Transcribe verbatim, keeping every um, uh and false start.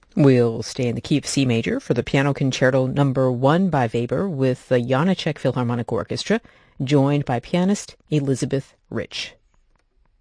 We'll stay in the key of C major for the Piano Concerto Number one by Weber with the Janáček Philharmonic Orchestra, joined by pianist Elizabeth Rich.